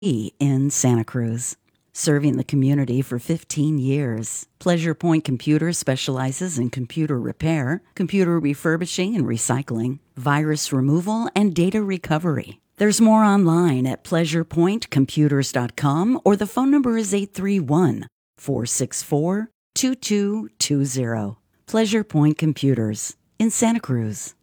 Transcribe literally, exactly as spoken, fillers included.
in Santa Cruz. Serving the community for fifteen years, Pleasure Point Computers specializes in computer repair, computer refurbishing and recycling, virus removal, and data recovery. There's more online at pleasure point computers dot com, or the phone number is eight three one, four six four, two two two zero. Pleasure Point Computers in Santa Cruz.